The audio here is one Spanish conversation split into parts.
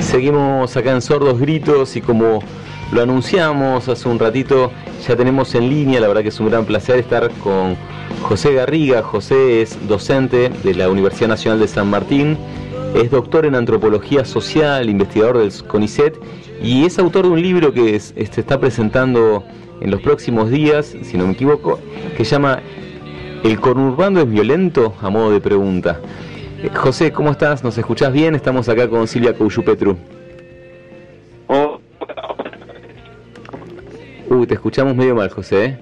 Seguimos acá en Sordos Gritos y como lo anunciamos hace un ratito, ya tenemos en línea, la verdad que es un gran placer estar con José Garriga. José es docente de la Universidad Nacional de San Martín, es doctor en Antropología Social, investigador del CONICET y es autor de un libro que se está presentando en los próximos días, si no me equivoco, que se llama ¿El conurbano es violento? A modo de pregunta. José, ¿cómo estás? ¿Nos escuchás bien? Estamos acá con Silvia Couyu-Petru. Te escuchamos medio mal, José.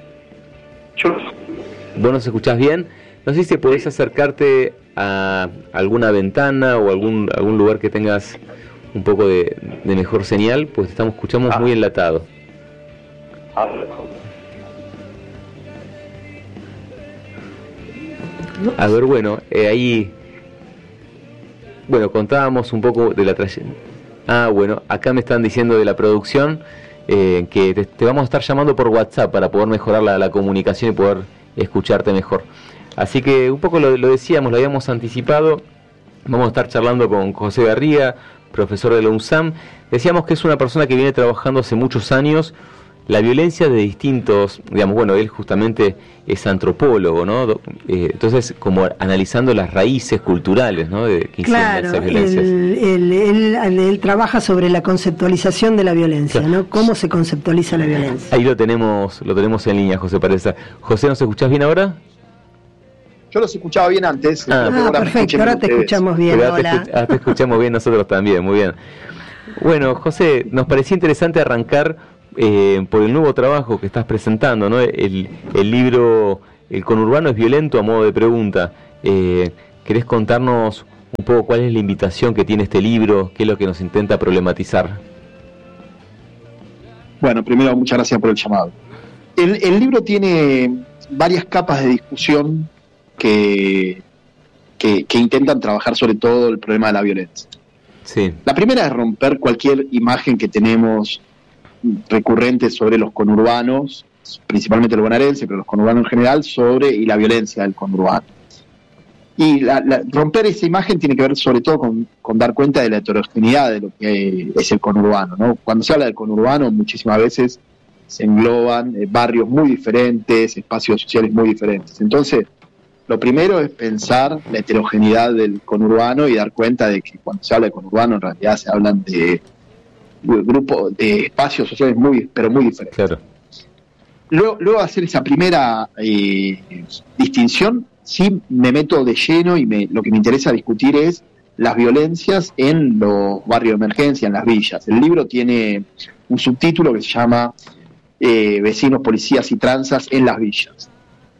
¿Vos nos escuchás bien? No sé si podés acercarte a alguna ventana o algún lugar que tengas un poco de mejor señal, pues escuchamos muy enlatado. A ver, bueno, ahí... Bueno, contábamos un poco de la trayectoria. Bueno, acá me están diciendo de la producción que te vamos a estar llamando por WhatsApp para poder mejorar la comunicación y poder escucharte mejor. Así que un poco lo decíamos, lo habíamos anticipado. Vamos a estar charlando con José Garriga, profesor de la UNSAM. Decíamos que es una persona que viene trabajando hace muchos años la violencia de distintos, digamos, bueno, él justamente es antropólogo, ¿no? Entonces, como analizando las raíces culturales, ¿no? Que claro, esas violencias. Él trabaja sobre la conceptualización de la violencia, claro. ¿No? ¿Cómo se conceptualiza la violencia? Ahí lo tenemos en línea, José Pareza. José, ¿nos escuchás bien ahora? Yo los escuchaba bien antes. Perfecto, ahora te escuchamos bien. Hola. Te escuchamos bien nosotros también, muy bien. Bueno, José, nos parecía interesante arrancar por el nuevo trabajo que estás presentando, ¿no? El libro El conurbano es violento, a modo de pregunta. ¿Querés contarnos un poco cuál es la invitación que tiene este libro? ¿Qué es lo que nos intenta problematizar? Bueno, primero, muchas gracias por el llamado. El libro tiene varias capas de discusión que intentan trabajar sobre todo el problema de la violencia. Sí. La primera es romper cualquier imagen que tenemos recurrente sobre los conurbanos, principalmente el bonaerense, pero los conurbanos en general, y la violencia del conurbano. Y romper esa imagen tiene que ver sobre todo con dar cuenta de la heterogeneidad de lo que es el conurbano, ¿no? Cuando se habla del conurbano, muchísimas veces se engloban barrios muy diferentes, espacios sociales muy diferentes. Entonces, lo primero es pensar la heterogeneidad del conurbano y dar cuenta de que cuando se habla de conurbano en realidad se hablan de grupos de espacios sociales muy diferentes. Claro. Luego de hacer esa primera distinción, sí me meto de lleno y lo que me interesa discutir es las violencias en los barrios de emergencia, en las villas. El libro tiene un subtítulo que se llama Vecinos, Policías y Tranzas en las villas.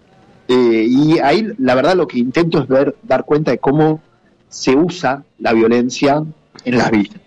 Y ahí la verdad lo que intento es dar cuenta de cómo se usa la violencia en las villas.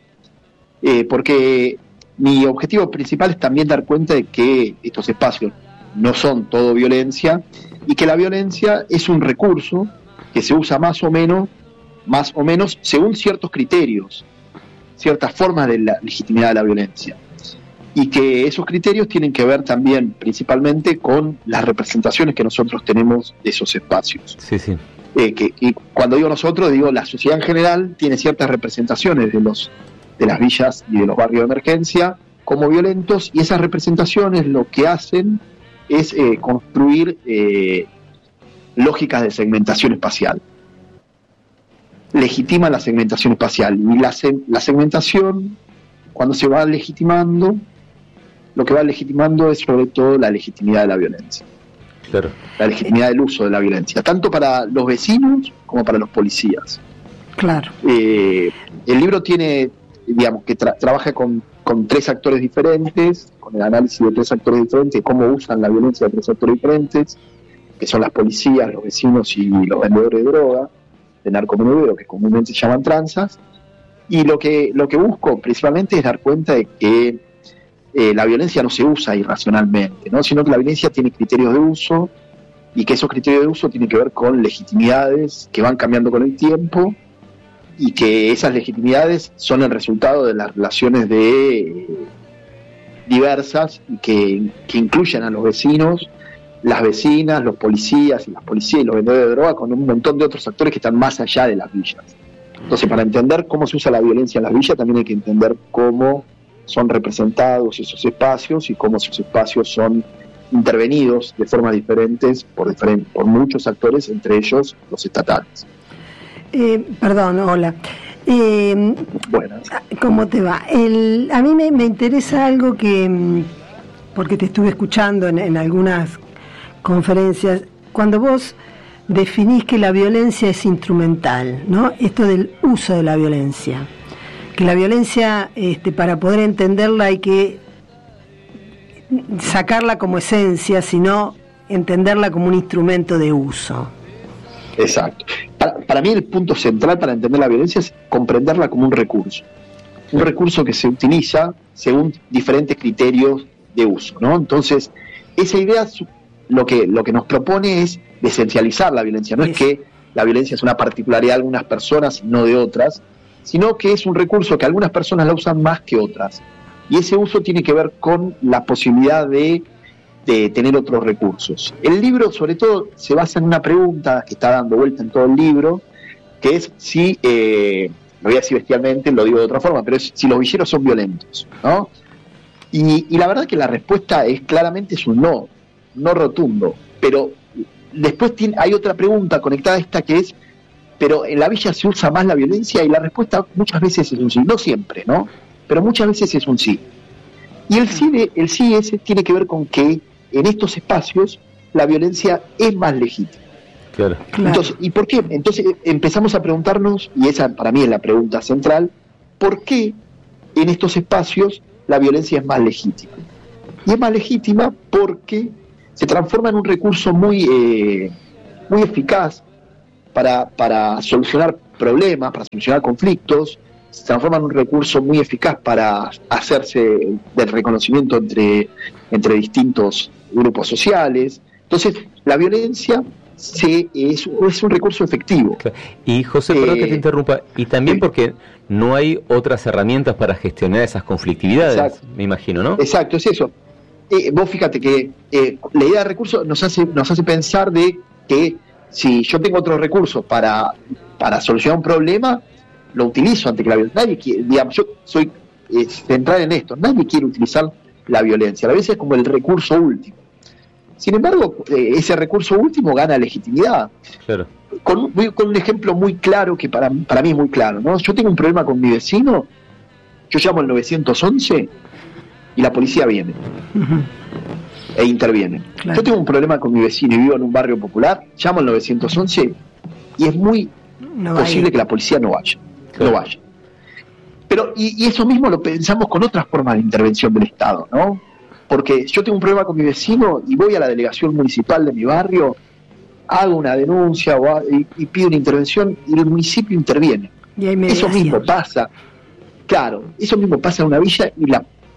Porque mi objetivo principal es también dar cuenta de que estos espacios no son todo violencia y que la violencia es un recurso que se usa más o menos según ciertos criterios, ciertas formas de la legitimidad de la violencia, y que esos criterios tienen que ver también principalmente con las representaciones que nosotros tenemos de esos espacios. Sí, sí. Y cuando digo nosotros, digo la sociedad en general tiene ciertas representaciones de las villas y de los barrios de emergencia como violentos, y esas representaciones lo que hacen es construir lógicas de segmentación espacial. Legitiman la segmentación espacial, y la segmentación, cuando se va legitimando, lo que va legitimando es sobre todo la legitimidad de la violencia. Claro. La legitimidad del uso de la violencia, tanto para los vecinos como para los policías. Claro. El libro tiene, digamos, que trabaja con tres actores diferentes, con el análisis de tres actores diferentes, cómo usan la violencia de tres actores diferentes, que son las policías, los vecinos y los vendedores de droga, de narcomenudeo, que comúnmente se llaman tranzas. Y lo que busco principalmente es dar cuenta de que la violencia no se usa irracionalmente, ¿no? Sino que la violencia tiene criterios de uso, y que esos criterios de uso tienen que ver con legitimidades que van cambiando con el tiempo, y que esas legitimidades son el resultado de las relaciones diversas y que incluyen a los vecinos, las vecinas, los policías y las policías y los vendedores de droga, con un montón de otros actores que están más allá de las villas. Entonces, para entender cómo se usa la violencia en las villas, también hay que entender cómo son representados esos espacios y cómo esos espacios son intervenidos de formas diferentes por muchos actores, entre ellos los estatales. Perdón, hola. Buenas. ¿Cómo te va? A mí me interesa algo que, porque te estuve escuchando en algunas conferencias, cuando vos definís que la violencia es instrumental, ¿no? Esto del uso de la violencia. Que la violencia, para poder entenderla hay que sacarla como esencia, sino entenderla como un instrumento de uso. Exacto. Para mí el punto central para entender la violencia es comprenderla como un recurso. Un recurso que se utiliza según diferentes criterios de uso, ¿no? Entonces, esa idea lo que nos propone es esencializar la violencia. No es que la violencia es una particularidad de algunas personas y no de otras, sino que es un recurso que algunas personas la usan más que otras. Y ese uso tiene que ver con la posibilidad de tener otros recursos. El libro, sobre todo, se basa en una pregunta que está dando vuelta en todo el libro, que es si, lo voy a decir bestialmente, lo digo de otra forma, pero es si los villeros son violentos, ¿no? Y la verdad que la respuesta claramente es un no rotundo, pero después hay otra pregunta conectada a esta que es, pero en la villa se usa más la violencia, y la respuesta muchas veces es un sí, no siempre, ¿no? Pero muchas veces es un sí. Y el sí ese tiene que ver con que en estos espacios la violencia es más legítima. Claro. Entonces, ¿y por qué? Entonces empezamos a preguntarnos, y esa para mí es la pregunta central, ¿por qué en estos espacios la violencia es más legítima? Y es más legítima porque se transforma en un recurso muy eficaz para solucionar problemas, para solucionar conflictos. Se transforma en un recurso muy eficaz para hacerse del reconocimiento entre distintos grupos sociales. Entonces, la violencia es un recurso efectivo. Y José, perdón que te interrumpa, y también porque no hay otras herramientas para gestionar esas conflictividades, exacto, me imagino, ¿no? Exacto, es eso. Vos fíjate que la idea de recurso nos hace pensar de que si yo tengo otros recursos para solucionar un problema, lo utilizo ante que la violencia. Nadie quiere, digamos, yo soy central en esto, nadie quiere utilizar la violencia. La violencia es como el recurso último. Sin embargo, ese recurso último gana legitimidad. Claro. Con un ejemplo muy claro, que para mí es muy claro, ¿no? Yo tengo un problema con mi vecino, yo llamo al 911 y la policía viene e interviene. Claro. Yo tengo un problema con mi vecino y vivo en un barrio popular, llamo al 911 y es muy posible que la policía no vaya. Claro. No vaya. Pero, y eso mismo lo pensamos con otras formas de intervención del Estado, ¿no? Porque yo tengo un problema con mi vecino y voy a la delegación municipal de mi barrio, hago una denuncia y pido una intervención y el municipio interviene. Y eso mismo pasa, claro, eso mismo pasa en una villa y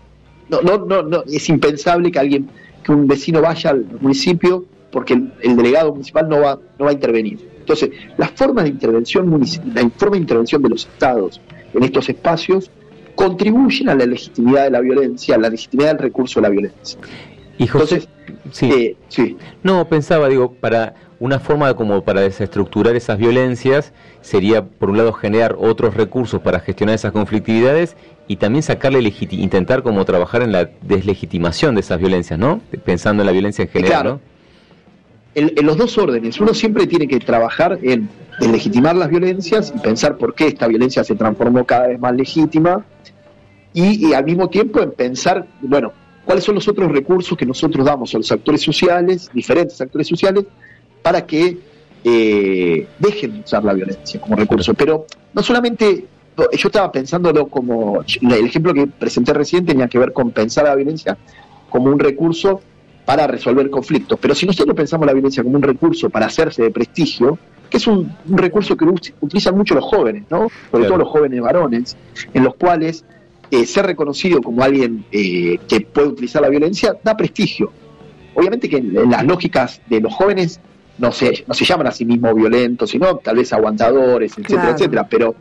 no es impensable que un vecino vaya al municipio porque el delegado municipal no va a intervenir. Entonces, las formas de intervención la forma de intervención de los estados en estos espacios contribuyen a la legitimidad de la violencia, a la legitimidad del recurso de la violencia. Y José, entonces, sí. No, pensaba, para una forma como para desestructurar esas violencias sería, por un lado, generar otros recursos para gestionar esas conflictividades y también intentar como trabajar en la deslegitimación de esas violencias, ¿no? Pensando en la violencia en general, claro, ¿no? En los dos órdenes, uno siempre tiene que trabajar en deslegitimar las violencias y pensar por qué esta violencia se transformó cada vez más legítima y al mismo tiempo en pensar, bueno, cuáles son los otros recursos que nosotros damos a los actores sociales, diferentes actores sociales, para que dejen de usar la violencia como recurso. Pero no solamente, yo estaba pensándolo como, el ejemplo que presenté recién tenía que ver con pensar la violencia como un recurso para resolver conflictos, pero si nosotros pensamos la violencia como un recurso para hacerse de prestigio, que es un recurso que utilizan mucho los jóvenes, ¿no? Sobre todo los jóvenes varones, en los cuales ser reconocido como alguien que puede utilizar la violencia da prestigio. Obviamente que en las lógicas de los jóvenes no se llaman a sí mismos violentos, sino tal vez aguantadores, etcétera, claro, etcétera, pero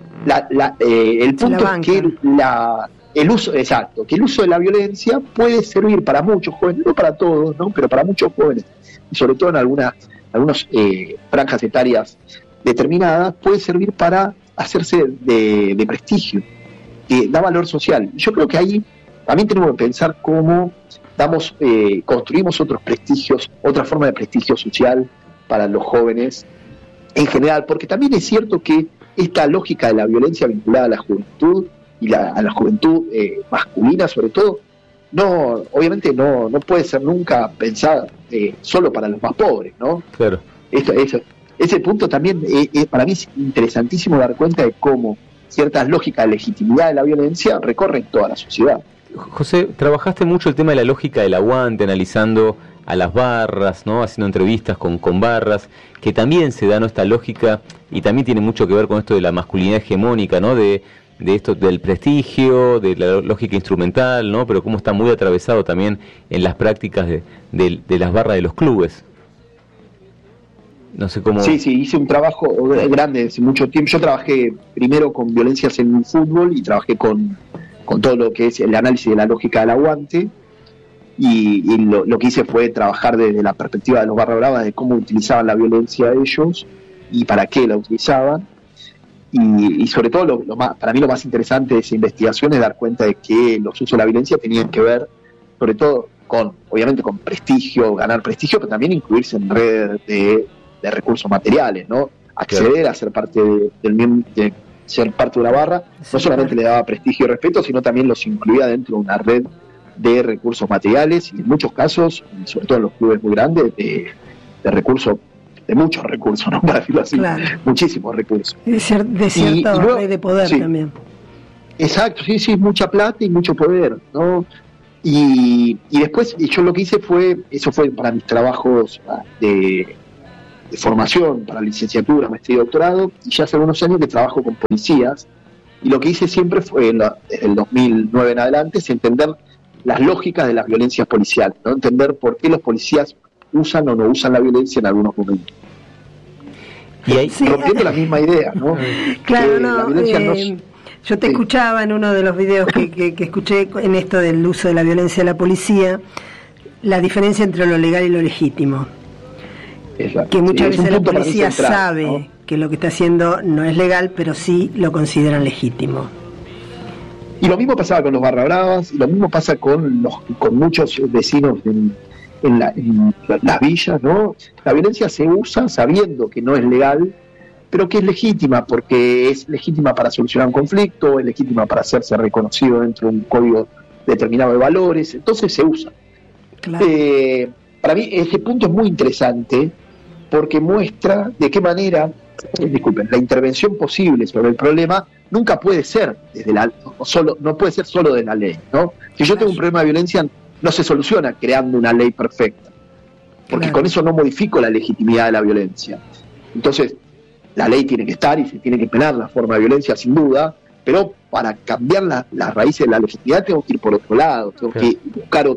el punto es que el uso de la violencia puede servir para muchos jóvenes, no para todos, ¿no? Pero para muchos jóvenes, y sobre todo en algunas franjas etarias determinadas, puede servir para hacerse de prestigio, que da valor social. Yo creo que ahí también tenemos que pensar cómo construimos otros prestigios, otra forma de prestigio social para los jóvenes en general, porque también es cierto que esta lógica de la violencia vinculada a la juventud y a la juventud masculina sobre todo, obviamente no puede ser nunca pensada solo para los más pobres, ¿no? Claro. Ese punto también para mí es interesantísimo dar cuenta de cómo ciertas lógicas de legitimidad de la violencia recorren toda la sociedad. José, trabajaste mucho el tema de la lógica del aguante, analizando a las barras, ¿no? Haciendo entrevistas con barras, que también se da, ¿no?, esta lógica, y también tiene mucho que ver con esto de la masculinidad hegemónica, ¿no? De esto del prestigio, de la lógica instrumental, ¿no? Pero cómo está muy atravesado también en las prácticas de las barras de los clubes. No sé cómo... Sí, hice un trabajo grande hace mucho tiempo. Yo trabajé primero con violencias en el fútbol y trabajé con todo lo que es el análisis de la lógica del aguante, y lo que hice fue trabajar desde la perspectiva de los barra bravas, de cómo utilizaban la violencia ellos y para qué la utilizaban, y sobre todo para mí lo más interesante de esa investigación es dar cuenta de que los usos de la violencia tenían que ver sobre todo obviamente con prestigio, ganar prestigio, pero también incluirse en redes de recursos materiales, ¿no? Acceder a ser parte de ser parte de una barra, no solamente le daba prestigio y respeto, sino también los incluía dentro de una red de recursos materiales, y en muchos casos, sobre todo en los clubes muy grandes, de recursos, de muchos recursos, ¿no?, para decirlo así, claro, muchísimos recursos. De cierta red de poder, sí, también. Exacto, sí, mucha plata y mucho poder, ¿no? Y después yo lo que hice eso fue para mis trabajos de formación, para licenciatura, maestría y doctorado, y ya hace algunos años que trabajo con policías, y lo que hice siempre fue, desde el 2009 en adelante, es entender las lógicas de las violencias policiales, ¿no? Entender por qué los policías usan o no usan la violencia en algunos momentos. Y ahí, rompiendo la misma idea, ¿no? Claro, yo te escuchaba en uno de los videos que escuché en esto del uso de la violencia de la policía, la diferencia entre lo legal y lo legítimo. Exacto. Que muchas veces la policía sabe, ¿no?, que lo que está haciendo no es legal, pero sí lo consideran legítimo. Y lo mismo pasaba con los barra bravas, y lo mismo pasa con muchos vecinos en las villas, ¿no? La violencia se usa sabiendo que no es legal, pero que es legítima, porque es legítima para solucionar un conflicto, es legítima para hacerse reconocido dentro de un código determinado de valores, entonces se usa. Claro. Para mí este punto es muy interesante, porque muestra de qué manera, la intervención posible sobre el problema nunca puede ser no puede ser solo de la ley, ¿no? Si yo tengo un problema de violencia, no se soluciona creando una ley perfecta, porque con eso no modifico la legitimidad de la violencia. Entonces, la ley tiene que estar y se tiene que penar la forma de violencia, sin duda, pero para cambiar las raíces de la legitimidad tengo que ir por otro lado, tengo que buscar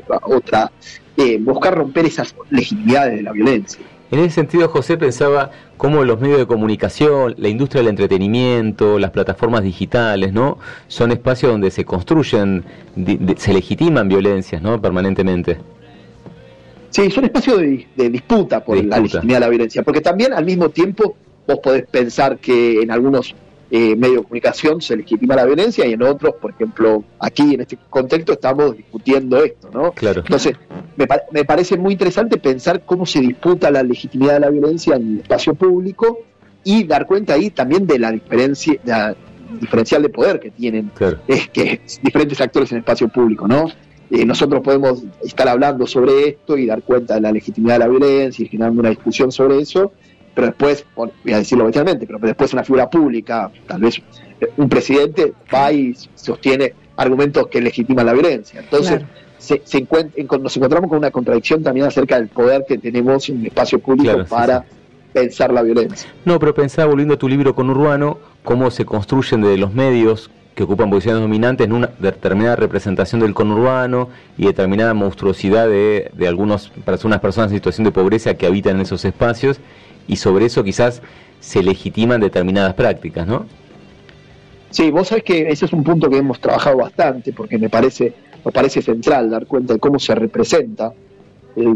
buscar romper esas legitimidades de la violencia. En ese sentido, José, pensaba cómo los medios de comunicación, la industria del entretenimiento, las plataformas digitales, ¿no?, son espacios donde se construyen, se legitiman violencias, ¿no?, permanentemente. Sí, son espacios de disputa por la legitimidad de la violencia, porque también al mismo tiempo vos podés pensar que en algunos medios de comunicación se legitima la violencia, y en otros, por ejemplo, aquí en este contexto estamos discutiendo esto, ¿no? Claro. Entonces, me parece muy interesante pensar cómo se disputa la legitimidad de la violencia en el espacio público, y dar cuenta ahí también de la diferencial de poder que tienen, claro, que diferentes actores en el espacio público, ¿no? Nosotros podemos estar hablando sobre esto y dar cuenta de la legitimidad de la violencia y generando una discusión sobre eso, pero después, voy a decirlo oficialmente, pero después una figura pública, tal vez un presidente, va y sostiene argumentos que legitiman la violencia. Entonces, claro, nos encontramos con una contradicción también acerca del poder que tenemos en el espacio público, claro, para pensar la violencia. No, pero pensaba, volviendo a tu libro Conurbano, cómo se construyen desde los medios que ocupan posiciones dominantes en una determinada representación del conurbano y determinada monstruosidad de algunas personas en situación de pobreza que habitan en esos espacios, y sobre eso quizás se legitiman determinadas prácticas, ¿no? Sí, vos sabés que ese es un punto que hemos trabajado bastante, porque nos parece central dar cuenta de cómo se representa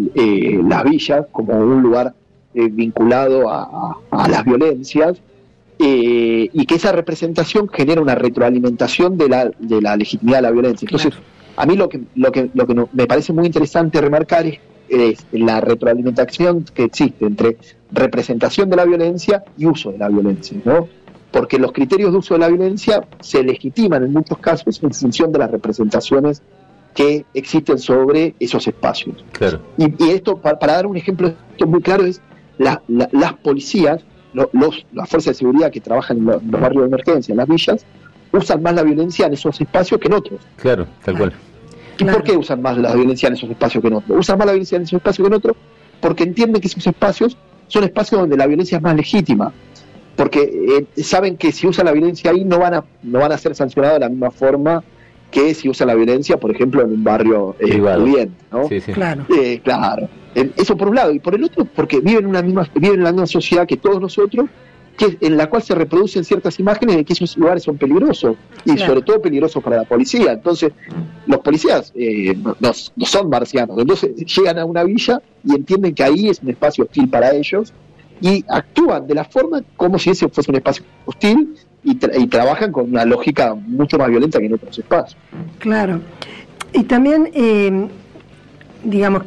las villas como un lugar vinculado a las violencias, y que esa representación genera una retroalimentación de la legitimidad de la violencia. Entonces, a mí lo que me parece muy interesante remarcar es la retroalimentación que existe entre representación de la violencia y uso de la violencia, ¿no? Porque los criterios de uso de la violencia se legitiman en muchos casos en función de las representaciones que existen sobre esos espacios. Claro. Y esto, para dar un ejemplo esto muy claro, es las policías, las fuerzas de seguridad que trabajan en los barrios de emergencia, en las villas, usan más la violencia en esos espacios que en otros. Claro, tal cual. ¿Y por qué usan más la violencia en esos espacios que en otros? Usan más la violencia en esos espacios que en otros porque entienden que esos espacios son espacios donde la violencia es más legítima. Porque saben que si usan la violencia ahí no van a ser sancionados de la misma forma que si usan la violencia, por ejemplo, en un barrio pudiente, ¿no? Sí, sí. Claro. Claro. Eso por un lado. Y por el otro, porque viven en la misma sociedad que todos nosotros, en la cual se reproducen ciertas imágenes de que esos lugares son peligrosos, y claro, sobre todo peligrosos para la policía. Entonces, los policías no son marcianos, entonces llegan a una villa y entienden que ahí es un espacio hostil para ellos, y actúan de la forma como si ese fuese un espacio hostil, y trabajan con una lógica mucho más violenta que en otros espacios. Claro. Y también, digamos,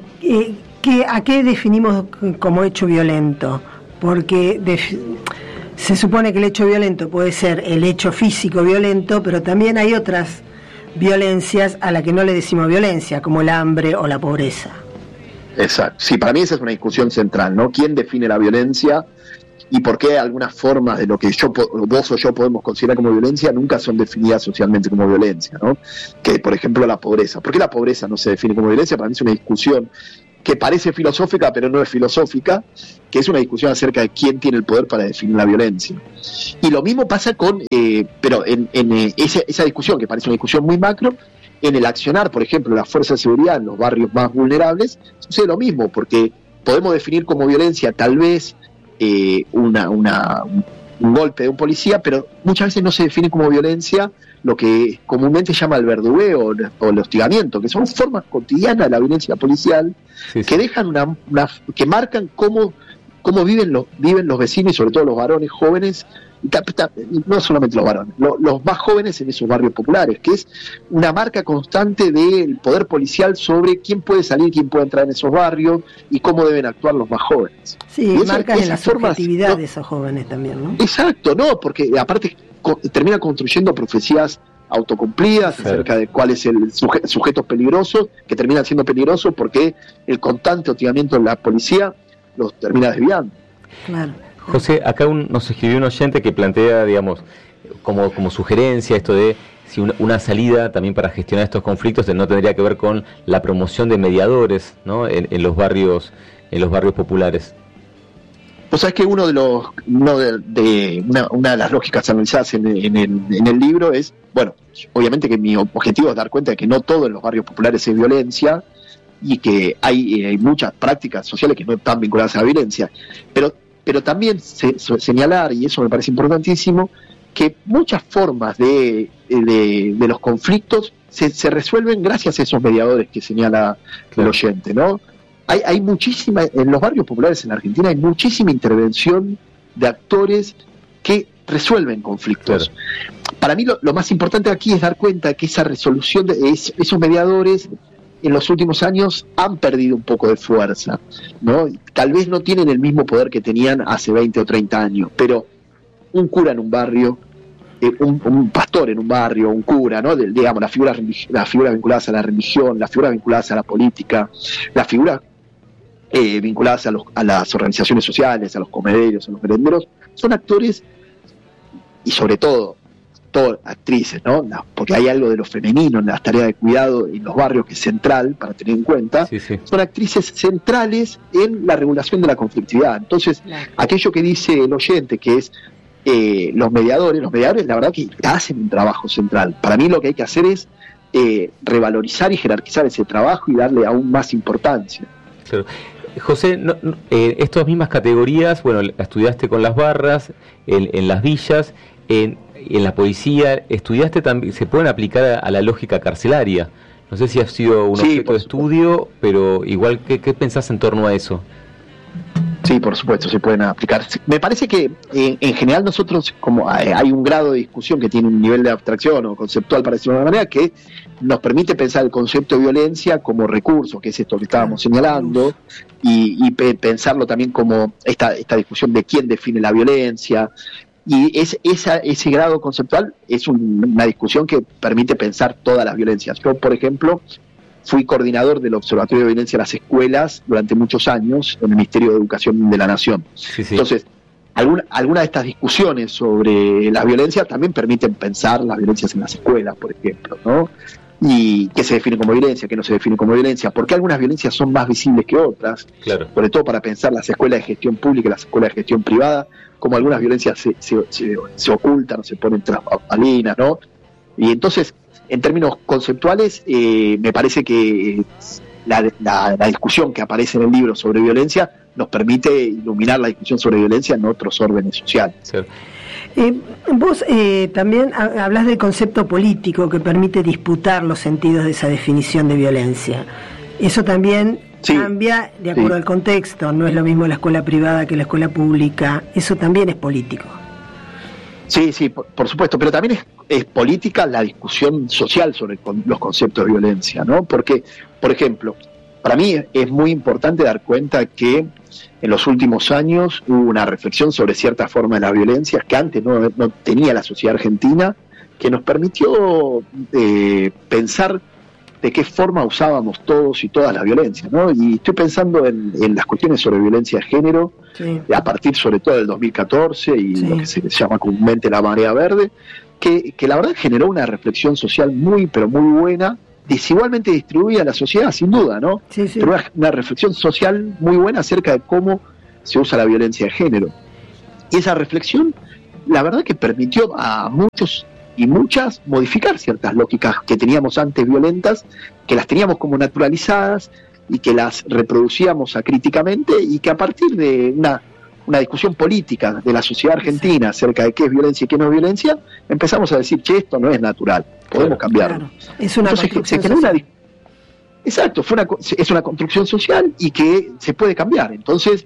¿a qué definimos como hecho violento? Porque se supone que el hecho violento puede ser el hecho físico violento, pero también hay otras violencias a las que no le decimos violencia, como el hambre o la pobreza. Exacto. Sí, para mí esa es una discusión central, ¿no? ¿Quién define la violencia y por qué algunas formas de lo que vos o yo podemos considerar como violencia nunca son definidas socialmente como violencia, ¿no? Que, por ejemplo, la pobreza. ¿Por qué la pobreza no se define como violencia? Para mí es una discusión que parece filosófica, pero no es filosófica, que es una discusión acerca de quién tiene el poder para definir la violencia. Y lo mismo pasa pero en esa discusión, que parece una discusión muy macro, en el accionar, por ejemplo, las fuerzas de seguridad en los barrios más vulnerables, sucede lo mismo, porque podemos definir como violencia tal vez un golpe de un policía, pero muchas veces no se define como violencia lo que comúnmente llama el verdugueo o el hostigamiento, que son formas cotidianas de la violencia policial, sí, que dejan que marcan cómo viven los vecinos, y sobre todo los varones jóvenes, no solamente los varones, los más jóvenes en esos barrios populares, que es una marca constante del poder policial sobre quién puede salir, quién puede entrar en esos barrios y cómo deben actuar los más jóvenes. Sí, marcas en la subjetividad de esos jóvenes también, ¿no? Exacto, no, porque aparte termina construyendo profecías autocumplidas acerca de cuál es el sujetos peligrosos, que terminan siendo peligrosos porque el constante hostigamiento de la policía los termina desviando. Claro. José, acá nos escribió un oyente que plantea, digamos, como sugerencia esto de si una salida también para gestionar estos conflictos no tendría que ver con la promoción de mediadores, ¿no? en los barrios populares. Pues sabes que una de las lógicas analizadas en el libro es, bueno, obviamente que mi objetivo es dar cuenta de que no todo en los barrios populares es violencia y que hay muchas prácticas sociales que no están vinculadas a la violencia, pero también señalar, y eso me parece importantísimo, que muchas formas de los conflictos se resuelven gracias a esos mediadores que señala el oyente, ¿no? Hay muchísima, en los barrios populares en Argentina hay muchísima intervención de actores que resuelven conflictos. Claro. Para mí lo más importante aquí es dar cuenta que esa resolución de esos mediadores en los últimos años han perdido un poco de fuerza, ¿no? Tal vez no tienen el mismo poder que tenían hace 20 o 30 años, pero un cura en un barrio, un pastor en un barrio, un cura, ¿no? Digamos, las figuras vinculadas a la religión, las figuras vinculadas a la política, las figuras vinculadas a las organizaciones sociales, a los comederos, a los merenderos, son actores y sobre todo actrices, ¿no? Porque hay algo de lo femenino en las tareas de cuidado en los barrios que es central para tener en cuenta, sí. Son actrices centrales en la regulación de la conflictividad. Entonces, aquello que dice el oyente, que es los mediadores, la verdad que hacen un trabajo central. Para mí lo que hay que hacer es revalorizar y jerarquizar ese trabajo y darle aún más importancia. Claro. José, estas mismas categorías, bueno, la estudiaste con las barras, en las villas, en la policía, estudiaste también, se pueden aplicar a la lógica carcelaria. No sé si ha sido un objeto de estudio, pero igual, ¿qué pensás en torno a eso? Sí, por supuesto, se pueden aplicar. Me parece que en general nosotros, como hay un grado de discusión que tiene un nivel de abstracción o conceptual, para decirlo de una manera, que nos permite pensar el concepto de violencia como recurso, que es esto que estábamos señalando, y pensarlo también como esta discusión de quién define la violencia. Y ese grado conceptual es una discusión que permite pensar todas las violencias. Yo, por ejemplo, fui coordinador del Observatorio de Violencia en las Escuelas durante muchos años en el Ministerio de Educación de la Nación. Sí. Entonces, algunas de estas discusiones sobre la violencia también permiten pensar las violencias en las escuelas, por ejemplo, ¿no? Y qué se define como violencia, qué no se define como violencia, porque algunas violencias son más visibles que otras, claro. Sobre todo para pensar las escuelas de gestión pública y las escuelas de gestión privada, como algunas violencias se ocultan, se ponen tras bambalinas, ¿no? Y entonces, en términos conceptuales, me parece que la discusión que aparece en el libro sobre violencia nos permite iluminar la discusión sobre violencia en otros órdenes sociales. Sí. Vos también hablas del concepto político que permite disputar los sentidos de esa definición de violencia. Eso también cambia de acuerdo al contexto, no es lo mismo la escuela privada que la escuela pública, eso también es político. Sí, por supuesto, pero también es política la discusión social sobre los conceptos de violencia, ¿no? Porque, por ejemplo, para mí es muy importante dar cuenta que en los últimos años hubo una reflexión sobre ciertas formas de las violencias que antes no tenía la sociedad argentina, que nos permitió pensar de qué forma usábamos todos y todas las violencias, ¿no? Y estoy pensando en las cuestiones sobre violencia de género, a partir sobre todo del 2014 y lo que se llama comúnmente la marea verde, que la verdad generó una reflexión social muy, pero muy buena, desigualmente distribuida en la sociedad, sin duda, ¿no? Pero una reflexión social muy buena acerca de cómo se usa la violencia de género. Y esa reflexión, la verdad que permitió a muchos y muchas modificar ciertas lógicas que teníamos antes violentas, que las teníamos como naturalizadas y que las reproducíamos acríticamente, y que a partir de una discusión política de la sociedad argentina acerca de qué es violencia y qué no es violencia, empezamos a decir, che, esto no es natural, podemos cambiarlo. Claro. Es una construcción social. Exacto, es una construcción social y que se puede cambiar. Entonces,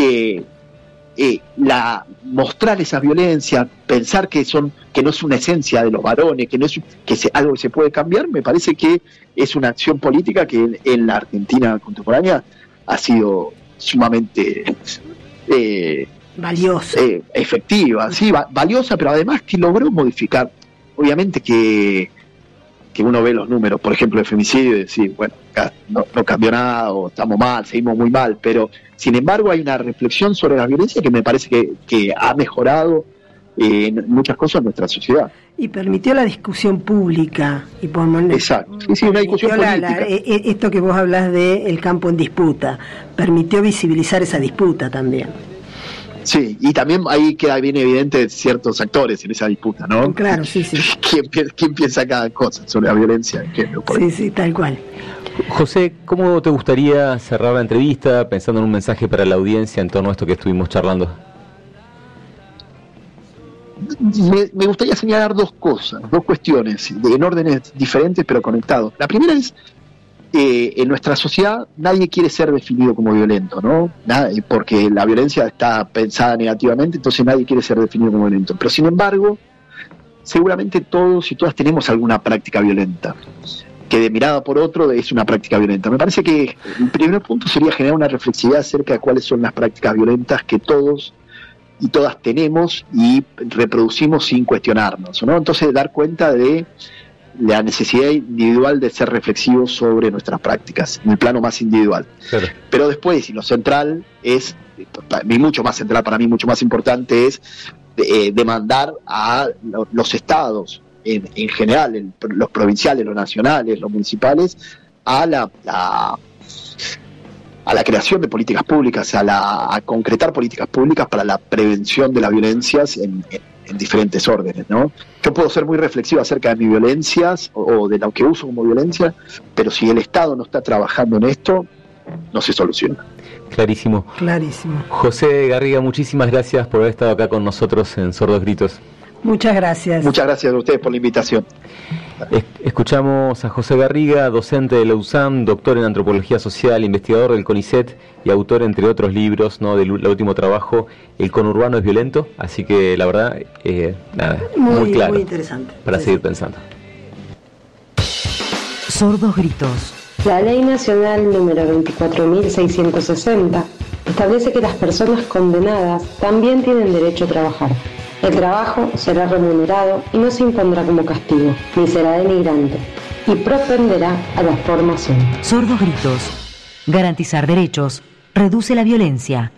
mostrar esa violencia, pensar que no es una esencia de los varones, que no es algo que se puede cambiar, me parece que es una acción política que en la Argentina contemporánea ha sido sumamente valiosa, efectiva, valiosa, pero además que logró modificar. Obviamente que uno ve los números, por ejemplo, de femicidio, y decir, bueno, no cambió nada, o estamos mal, seguimos muy mal, pero sin embargo hay una reflexión sobre la violencia que me parece que ha mejorado en muchas cosas en nuestra sociedad. Y permitió la discusión pública. Exacto, una discusión política. Esto que vos hablas de el campo en disputa, permitió visibilizar esa disputa también. Sí, y también ahí queda bien evidente ciertos actores en esa disputa, ¿no? Claro, sí. ¿Quién piensa cada cosa sobre la violencia? Sí, tal cual. José, ¿cómo te gustaría cerrar la entrevista pensando en un mensaje para la audiencia en torno a esto que estuvimos charlando? Me gustaría señalar dos cuestiones, en órdenes diferentes pero conectados. La primera es, en nuestra sociedad nadie quiere ser definido como violento, ¿no? Porque la violencia está pensada negativamente, entonces nadie quiere ser definido como violento. Pero sin embargo, seguramente todos y todas tenemos alguna práctica violenta, que de mirada por otro es una práctica violenta. Me parece que el primer punto sería generar una reflexividad acerca de cuáles son las prácticas violentas que todos y todas tenemos y reproducimos sin cuestionarnos, ¿no? Entonces dar cuenta de la necesidad individual de ser reflexivos sobre nuestras prácticas, en el plano más individual. Claro. Pero después, y lo central es, para mí mucho más central, para mí mucho más importante es demandar a los estados, en general, los provinciales, los nacionales, los municipales, a la creación de políticas públicas, a concretar políticas públicas para la prevención de las violencias en diferentes órdenes, ¿no? Yo puedo ser muy reflexivo acerca de mis violencias o de lo que uso como violencia, pero si el Estado no está trabajando en esto, no se soluciona. Clarísimo. José Garriga, muchísimas gracias por haber estado acá con nosotros en Sordos Gritos. Muchas gracias. Muchas gracias a ustedes por la invitación. Escuchamos a José Garriga, docente de la USAM, doctor en antropología social, investigador del CONICET y autor, entre otros libros, ¿no?, del último trabajo, El conurbano es violento. Así que la verdad, muy claro, muy interesante para seguir pensando. Sordos gritos. La Ley Nacional número 24.660 establece que las personas condenadas también tienen derecho a trabajar. El trabajo será remunerado y no se impondrá como castigo, ni será denigrante, y propenderá a la formación. Sordos gritos. Garantizar derechos reduce la violencia.